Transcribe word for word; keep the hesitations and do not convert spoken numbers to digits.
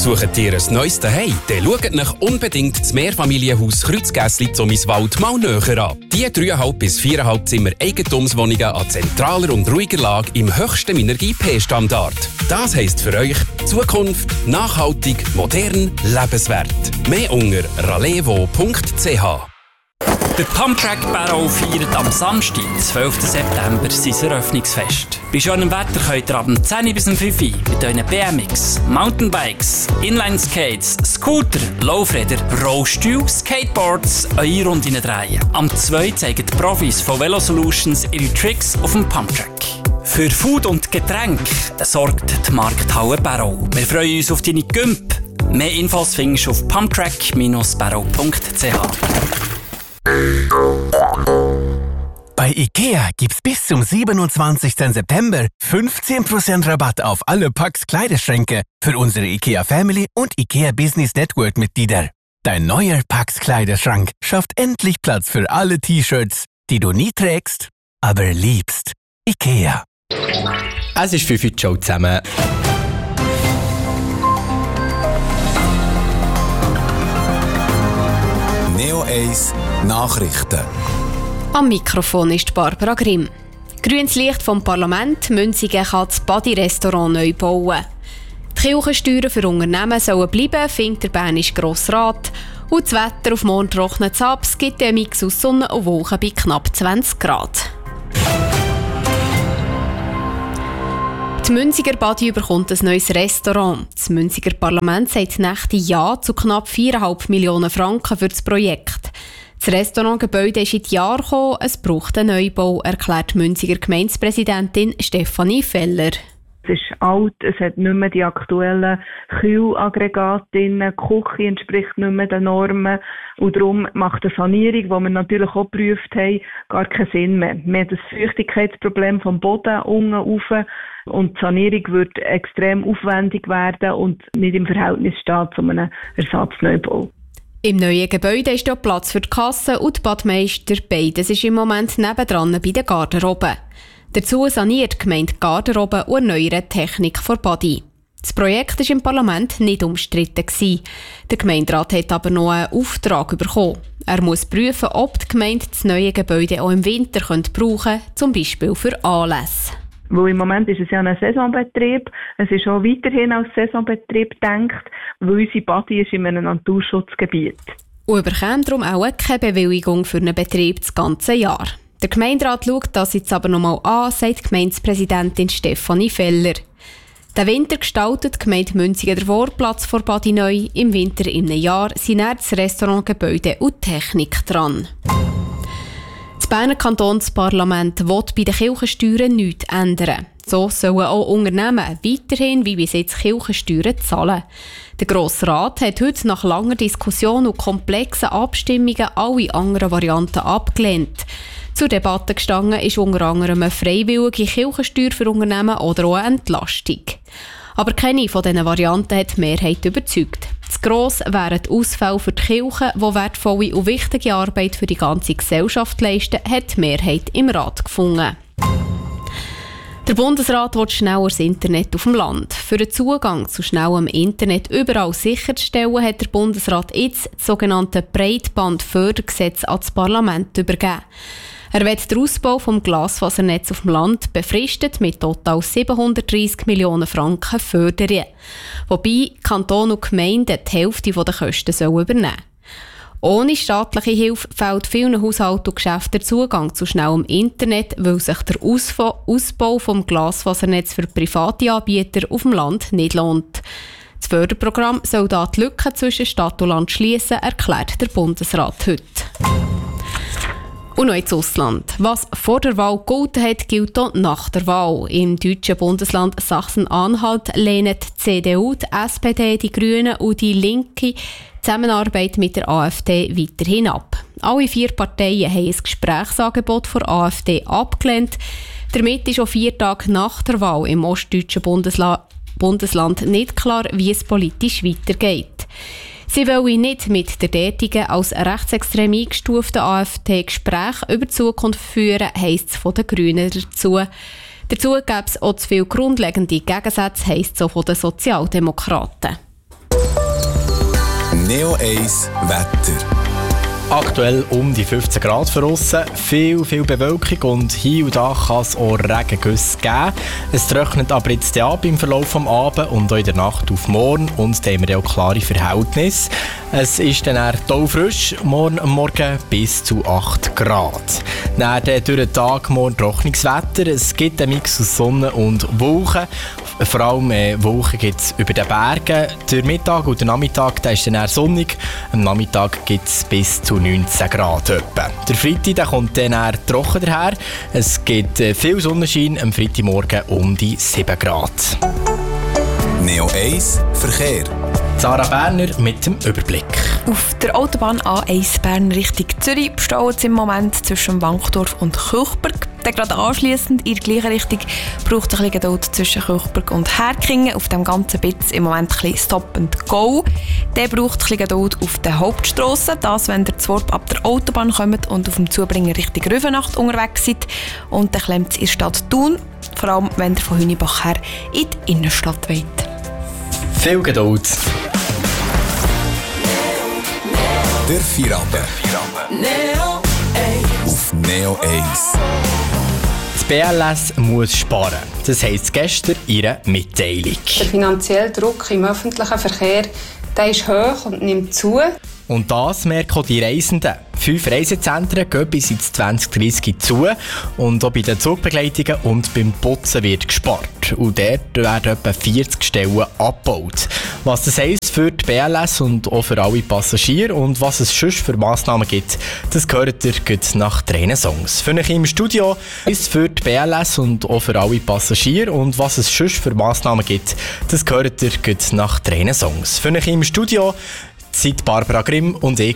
Sucht ihr ein neues Zuhause? Dann schaut nach unbedingt das Mehrfamilienhaus Kreuzgässli Zommiswald mal näher an. Die dreieinhalb bis viereinhalb Zimmer Eigentumswohnungen an zentraler und ruhiger Lage im höchsten Minergie-P-Standard. Das heisst für euch Zukunft, nachhaltig, modern, lebenswert. Mehr unter ralevo punkt c h. Der Pumptrack Barrow feiert am Samstag, zwölften September, sein Eröffnungsfest. Bei schönem Wetter könnt ihr ab zehn bis fünf Uhr mit euren B M X, Mountainbikes, Inline-Skates, Scooter, Laufräder, Rollstühle, Skateboards eure Runden drehen. Am zweiten zeigen die Profis von Velo Solutions ihre Tricks auf dem Pumptrack. Für Food und Getränk sorgt die Markthalle Barrow. Wir freuen uns auf deine Gümp. Mehr Infos findest du auf pumptrack Bindestrich barrow punkt c h. Bei IKEA gibt's bis zum siebenundzwanzigsten September fünfzehn Prozent Rabatt auf alle Pax Kleiderschränke für unsere IKEA Family und IKEA Business Network Mitglieder. Dein neuer Pax Kleiderschrank schafft endlich Platz für alle T-Shirts, die du nie trägst, aber liebst. IKEA. Es ist fünf Uhr Show zusammen. Neo eins Nachrichten. Am Mikrofon ist Barbara Grimm. Grünes Licht vom Parlament, Münzigen kann das Badi-Restaurant neu bauen. Die Kirchensteuern für Unternehmen sollen bleiben, findet der Bernische Grossrat. Und das Wetter auf morgen trocknet ab, es gibt einen Mix aus Sonne und Wolken bei knapp zwanzig Grad. Die Münziger Badi bekommt ein neues Restaurant. Das Münziger Parlament sagt Nächte Ja zu knapp viereinhalb Millionen Franken für das Projekt. Das Restaurantgebäude ist in die Jahre gekommen, es braucht einen Neubau, erklärt die Münziger Gemeindepräsidentin Stefanie Feller. Es ist alt, es hat nicht mehr die aktuellen Kühlaggregate drin, die Küche entspricht nicht mehr den Normen und darum macht eine Sanierung, die wir natürlich auch geprüft haben, gar keinen Sinn mehr. Wir haben das Feuchtigkeitsproblem vom Boden unten rauf und die Sanierung wird extrem aufwendig werden und nicht im Verhältnis stehen zu einem Ersatzneubau. Im neuen Gebäude ist ja Platz für die Kasse und die Badmeister. Beides ist im Moment nebendran bei den Garderoben. Dazu saniert die Gemeinde Garderobe und erneuert die Technik vor Badi. Das Projekt war im Parlament nicht umstritten. Der Gemeinderat hat aber noch einen Auftrag bekommen. Er muss prüfen, ob die Gemeinde das neue Gebäude auch im Winter brauchen könnte, zum Beispiel für Anlässe. Weil im Moment ist es ja ein Saisonbetrieb. Es ist auch weiterhin als Saisonbetrieb gedacht, weil unsere Badi ist in einem Naturschutzgebiet. Und bekommt darum auch keine Bewilligung für einen Betrieb das ganze Jahr. Der Gemeinderat schaut das jetzt aber noch mal an, sagt die Gemeindepräsidentin Stefanie Feller. Den Winter gestaltet die Gemeinde Münzigen den Vorplatz vor Badi neu. Im Winter in einem Jahr sind dann das Restaurantgebäude und Technik dran. Das Berner Kantonsparlament will bei den Kirchensteuern nichts ändern. So sollen auch Unternehmen weiterhin wie bis jetzt Kirchensteuern zahlen. Der Grosse Rat hat heute nach langer Diskussion und komplexen Abstimmungen alle anderen Varianten abgelehnt. Zur Debatte gestanden ist unter anderem eine freiwillige Kirchensteuer für Unternehmen oder auch eine Entlastung. Aber keine von diesen Varianten hat die Mehrheit überzeugt. Zu gross wären die Ausfälle für die Kirche, die wertvolle und wichtige Arbeit für die ganze Gesellschaft leisten, hat die Mehrheit im Rat gefunden. Der Bundesrat will schnelleres Internet auf dem Land. Für den Zugang zu schnellem Internet überall sicherzustellen, hat der Bundesrat jetzt das sogenannte Breitbandfördergesetz ans Parlament übergeben. Er wird den Ausbau des Glasfasernetz auf dem Land befristet mit total siebenhundertdreissig Millionen Franken fördern. Wobei Kanton und Gemeinden die Hälfte der Kosten übernehmen sollen. Ohne staatliche Hilfe fehlt vielen Haushalten und Geschäften der Zugang zu schnellem Internet, weil sich der Ausbau des Glasfasernetz für private Anbieter auf dem Land nicht lohnt. Das Förderprogramm soll da die Lücke zwischen Stadt und Land schließen, erklärt der Bundesrat heute. Und noch ins Ausland. Was vor der Wahl gegolten hat, gilt auch nach der Wahl. Im deutschen Bundesland Sachsen-Anhalt lehnen die C D U, die S P D, die Grünen und die Linke Zusammenarbeit mit der AfD weiterhin ab. Alle vier Parteien haben ein Gesprächsangebot von der AfD abgelehnt. Damit ist auch vier Tage nach der Wahl im ostdeutschen Bundesla- Bundesland nicht klar, wie es politisch weitergeht. Sie wollen nicht mit der dortigen als rechtsextrem eingestuften AfD Gespräche über die Zukunft führen, heisst es von den Grünen dazu. Dazu gäbe es auch zu viele grundlegende Gegensätze, heisst es auch von den Sozialdemokraten. Neo eins Wetter. Aktuell um die fünfzehn Grad draussen, viel, viel Bewölkung und hier und da kann es auch Regengüsse geben. Es trocknet aber jetzt ab im Verlauf des Abends und auch in der Nacht auf morgen und da haben wir auch klare Verhältnisse. Es ist dann eher taufrisch, morgen am Morgen bis zu acht Grad. Dann durch den Tag morgen trockenes Wetter, es gibt einen Mix aus Sonne und Wolken. Vor allem äh, Wolken gibt es über den Bergen. Der Mittag und der Nachmittag der ist dann eher sonnig. Am Nachmittag gibt es bis zu neunzehn Grad. Etwa. Der Freitag der kommt dann eher trocken daher. Es gibt äh, viel Sonnenschein, am Freitagmorgen um die sieben Grad. Neo eins Verkehr. Sarah Berner mit dem Überblick. Auf der Autobahn A eins Bern Richtung Zürich staut es im Moment zwischen Wankdorf und Kilchberg. Dann gerade anschliessend in die gleiche Richtung braucht es ein bisschen Geduld zwischen Kilchberg und Herkingen. Auf dem ganzen Bitz im Moment ein bisschen Stop and Go. Dann braucht es ein bisschen Geduld auf der Hauptstrasse. Das, wenn ihr zu Worp ab der Autobahn kommt und auf dem Zubringer Richtung Rüfenacht unterwegs seid. Und dann klemmt es in der Stadt Thun. Vor allem, wenn ihr von Hünibach her in die Innenstadt wollt. Viel Geduld. Der Feierabend. Neo eins. Auf Neo eins. Das B L S muss sparen. Das heisst gestern ihre Mitteilung. Der finanzielle Druck im öffentlichen Verkehr der ist hoch und nimmt zu. Und das merken auch die Reisenden. Fünf Reisezentren gehen bis ins zwanzig dreißig zu und auch bei den Zugbegleitungen und beim Putzen wird gespart. Und dort werden etwa vierzig Stellen abgebaut. Was das heisst für die B L S und auch für alle Passagiere und was es sonst für Massnahmen gibt, das gehört ihr nach drei Songs. Für euch im Studio ist für die B L S und auch für alle Passagiere und was es sonst für Massnahmen gibt, das gehört ihr nach drei Songs. Für euch im Studio sind Barbara Grimm und ich,